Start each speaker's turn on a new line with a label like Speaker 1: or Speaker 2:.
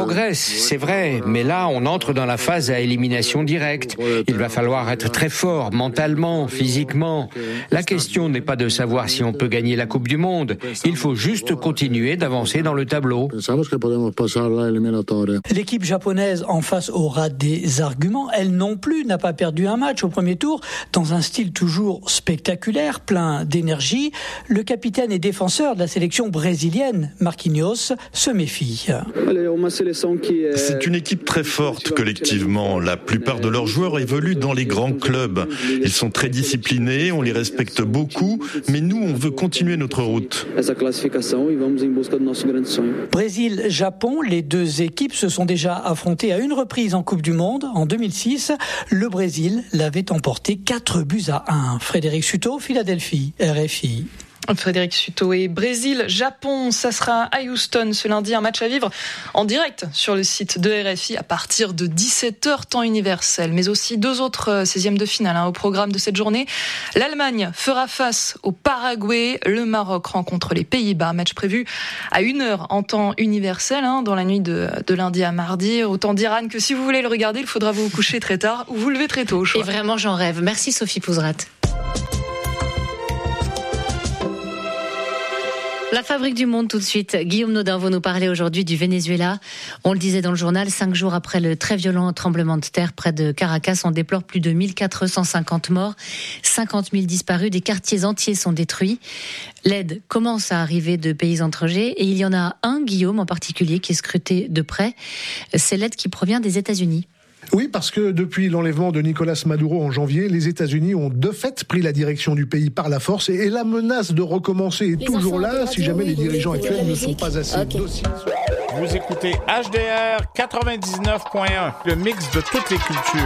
Speaker 1: progresse, c'est vrai, mais là, on entre dans la phase à élimination directe. Il va falloir être très fort, mentalement, physiquement. La question n'est pas de savoir si on peut gagner la Coupe du Monde. Il faut juste continuer d'avancer dans le tableau.
Speaker 2: L'équipe japonaise en face aura des arguments. Elle non plus n'a pas perdu un match au premier tour, dans un style toujours spectaculaire, plein d'énergie. Le capitaine et défenseur de la sélection brésilienne, Marquinhos, se méfie.
Speaker 3: C'est une équipe très forte collectivement. La plupart de leurs joueurs évoluent dans les grands clubs. Ils sont très disciplinés, on les respecte beaucoup, mais nous, on veut continuer notre route.
Speaker 2: Brésil-Japon, les deux équipes se sont déjà affrontées à une reprise en Coupe du Monde. En 2006, le Brésil l'avait emporté 4-1. Frédéric Suto, Philadelphie, RFI.
Speaker 4: Frédéric Suto et Brésil-Japon, ça sera à Houston ce lundi, un match à vivre en direct sur le site de RFI à partir de 17h temps universel, mais aussi deux autres 16e de finale au programme de cette journée. L'Allemagne fera face au Paraguay, le Maroc rencontre les Pays-Bas, match prévu à 1h en temps universel dans la nuit de lundi à mardi. Autant dire Anne que si vous voulez le regarder, il faudra vous coucher très tard ou vous lever très tôt au choix.
Speaker 5: Et vraiment j'en rêve. Merci Sophie Pouzrat. La fabrique du monde tout de suite. Guillaume Nodin va nous parler aujourd'hui du Venezuela. On le disait dans le journal, 5 jours après le très violent tremblement de terre près de Caracas, on déplore plus de 1450 morts, 50 000 disparus, des quartiers entiers sont détruits. L'aide commence à arriver de pays étrangers et il y en a un, Guillaume en particulier, qui est scruté de près. C'est l'aide qui provient des États-Unis.
Speaker 6: Oui, parce que depuis l'enlèvement de Nicolas Maduro en janvier, les États-Unis ont de fait pris la direction du pays par la force et la menace de recommencer est toujours là si jamais les dirigeants actuels ne sont pas assez dociles.
Speaker 7: Vous écoutez HDR 99.1, le mix de toutes les cultures.